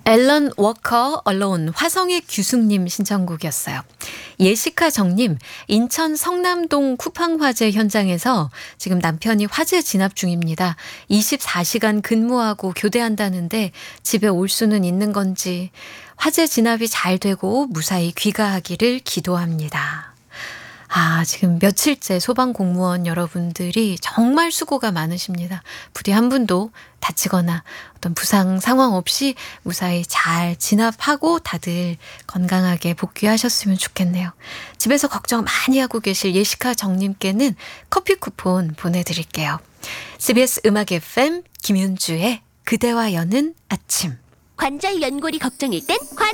앨런 워커 얼론 화성의 규숙님 신청곡이었어요. 예시카 정님, 인천 성남동 쿠팡 화재 현장에서 지금 남편이 화재 진압 중입니다. 24시간 근무하고 교대한다는데 집에 올 수는 있는 건지 화재 진압이 잘 되고 무사히 귀가하기를 기도합니다. 지금 며칠째 소방공무원 여러분들이 정말 수고가 많으십니다. 부디 한 분도 다치거나 어떤 부상 상황 없이 무사히 잘 진압하고 다들 건강하게 복귀하셨으면 좋겠네요. 집에서 걱정 많이 하고 계실 예시카 정님께는 커피 쿠폰 보내드릴게요. CBS 음악 FM 김윤주의 그대와 여는 아침. 관절 연골이 걱정일 땐